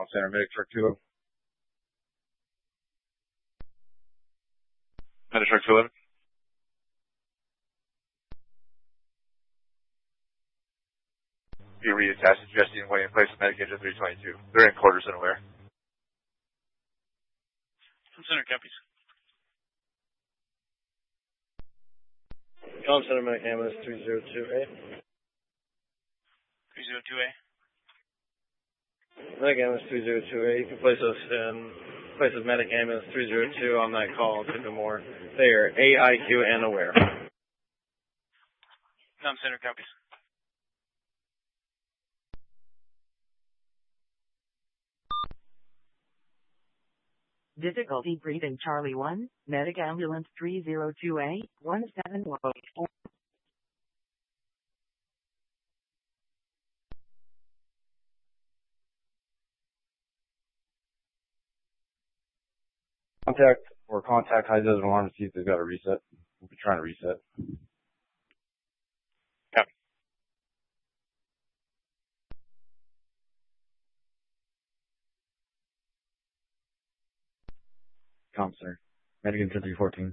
Center, Medic Truck 2. Medic Truck 211. Be reattached to Jesse and waiting in place of Medic Engine 322. They're in quarters and aware. Center copies. Center, Medic Ambulance 302A. 302A. Medic Ambulance 302A. You can place us in place of Medic Ambulance 302 on that call. To know more. They are AIQ and aware. Center copies. Difficulty breathing Charlie 1, Medic Ambulance 302A, 1714. Contact high desert alarm to see if they've got a reset. We'll be trying to reset. Copy. Center. Medic Engine 314.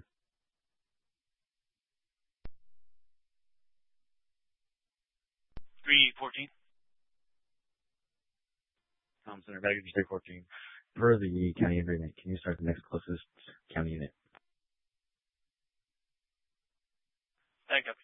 Center, Medic Engine 314. Per the county agreement, can you start the next closest county unit? Copy.